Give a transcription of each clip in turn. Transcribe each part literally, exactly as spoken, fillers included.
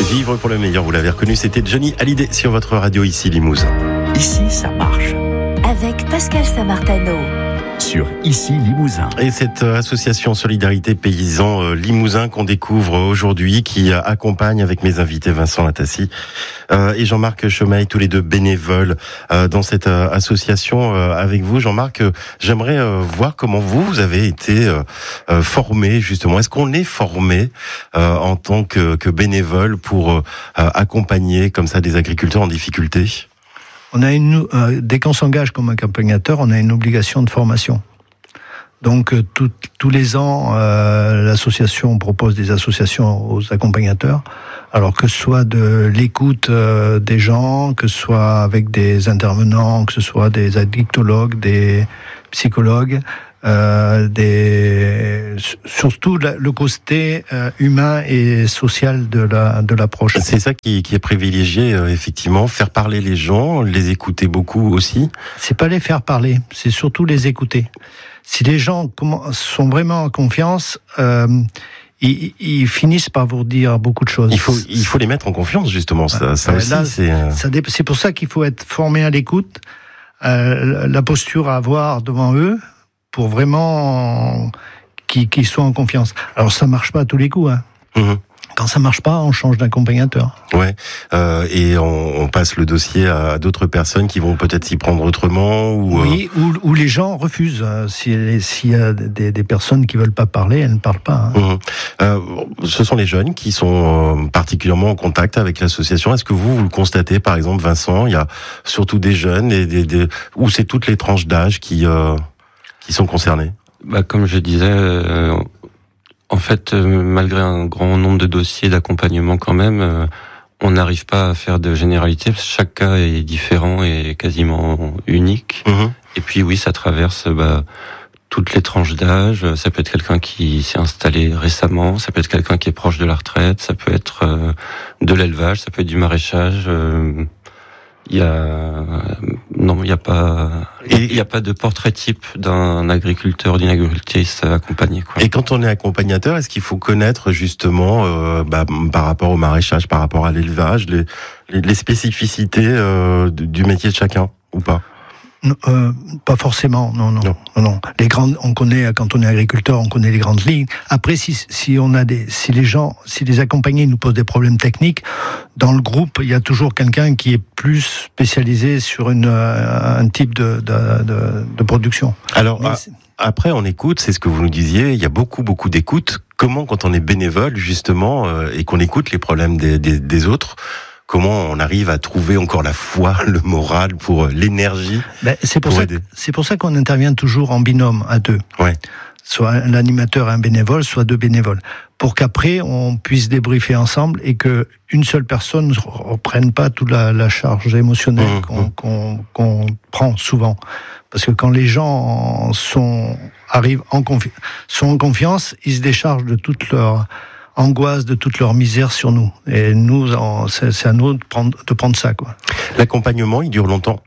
Vivre pour le meilleur, vous l'avez reconnu, c'était Johnny Hallyday sur votre radio ici Limousin. Ici, ça marche. Avec Pascal Samartano. Sur Ici Limousin. Et cette association Solidarité Paysans Limousin qu'on découvre aujourd'hui, qui accompagne avec mes invités Vincent Latassi euh, et Jean-Marc Chaumeil, tous les deux bénévoles euh, dans cette euh, association. Euh, avec vous, Jean-Marc, euh, j'aimerais euh, voir comment vous, vous avez été euh, euh, formé justement. Est-ce qu'on est formé euh, en tant que, que bénévole pour euh, accompagner comme ça des agriculteurs en difficulté ? On a une, euh, dès qu'on s'engage comme accompagnateur, on a une obligation de formation. Donc euh, tout, tous les ans, euh, l'association propose des associations aux accompagnateurs. Alors que ce soit de l'écoute euh, des gens, que ce soit avec des intervenants, que ce soit des addictologues, des psychologues, euh, des surtout le côté euh, humain et social de la de l'approche. C'est ça qui, qui est privilégié, euh, effectivement, faire parler les gens, les écouter beaucoup aussi. C'est pas les faire parler, c'est surtout les écouter. Si les gens sont vraiment en confiance, euh, ils, ils finissent par vous dire beaucoup de choses. Il faut il faut les mettre en confiance justement. Ça, ça euh, aussi là, c'est. Euh... Ça, c'est pour ça qu'il faut être formé à l'écoute, euh, la posture à avoir devant eux, pour vraiment qu'ils, qu'ils soient en confiance. Alors ça marche pas à tous les coups. Hein. Mmh. Quand ça marche pas, on change d'accompagnateur. Ouais. Euh, et on, on passe le dossier à d'autres personnes qui vont peut-être s'y prendre autrement ou. Oui, euh... ou, ou les gens refusent. S'il si y a des, des personnes qui veulent pas parler, elles ne parlent pas. Hein. Mmh. Euh, ce sont les jeunes qui sont particulièrement en contact avec l'association. Est-ce que vous, vous le constatez, par exemple, Vincent, il y a surtout des jeunes et des, des ou c'est toutes les tranches d'âge qui euh, qui sont concernées? Bah, comme je disais. Euh... En fait, euh, malgré un grand nombre de dossiers d'accompagnement quand même, euh, on n'arrive pas à faire de généralité. Parce que chaque cas est différent et quasiment unique. Mmh. Et puis oui, ça traverse bah, toutes les tranches d'âge. Ça peut être quelqu'un qui s'est installé récemment, ça peut être quelqu'un qui est proche de la retraite, ça peut être euh, de l'élevage, ça peut être du maraîchage. Euh, Il y a non, il y a pas il y a pas de portrait type d'un agriculteur, d'une agricultrice accompagnée quoi. Et quand on est accompagnateur, est-ce qu'il faut connaître justement euh, bah, par rapport au maraîchage, par rapport à l'élevage, les, les, les spécificités euh, du métier de chacun ou pas? Euh, pas forcément, non, non, non, non. Les grandes, on connaît quand on est agriculteur, on connaît les grandes lignes. Après, si si on a des, si les gens, si les accompagnés nous posent des problèmes techniques, dans le groupe, il y a toujours quelqu'un qui est plus spécialisé sur une euh, un type de de, de, de production. Alors Mais, après, on écoute, c'est ce que vous nous disiez. Il y a beaucoup beaucoup d'écoute. Comment, quand on est bénévole justement euh, et qu'on écoute les problèmes des, des, des autres, comment on arrive à trouver encore la foi, le moral, pour l'énergie ben, c'est pour, pour ça, aider. C'est pour ça qu'on intervient toujours en binôme, à deux. Ouais. Soit un animateur et un bénévole, soit deux bénévoles. Pour qu'après, on puisse débriefer ensemble et que une seule personne ne reprenne pas toute la, la charge émotionnelle mmh, qu'on, mmh. qu'on, qu'on prend souvent. Parce que quand les gens sont, arrivent en confi- sont en confiance, ils se déchargent de toute leur angoisse, de toute leur misère sur nous. Et nous, c'est, c'est à nous de prendre, de prendre ça, quoi. L'accompagnement, il dure longtemps?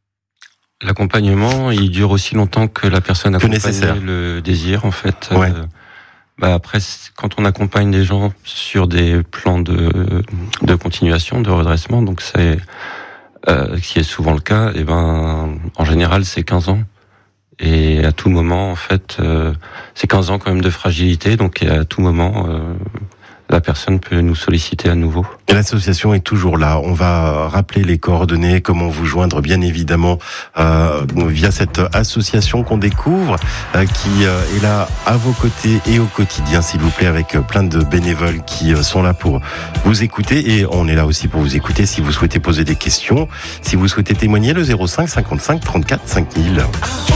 L'accompagnement, il dure aussi longtemps que la personne accompagnée le désir, en fait. Ouais. Euh, bah après, quand on accompagne des gens sur des plans de, de continuation, de redressement, donc c'est, euh, ce qui est souvent le cas, et ben, en général, c'est quinze ans. Et à tout moment, en fait, euh, c'est quinze ans quand même de fragilité, donc à tout moment, euh, la personne peut nous solliciter à nouveau. Et l'association est toujours là. On va rappeler les coordonnées, comment vous joindre, bien évidemment, euh, via cette association qu'on découvre, euh, qui euh, est là à vos côtés et au quotidien, s'il vous plaît, avec plein de bénévoles qui euh, sont là pour vous écouter. Et on est là aussi pour vous écouter si vous souhaitez poser des questions, si vous souhaitez témoigner, le zéro cinq cinquante-cinq trente-quatre cinq mille.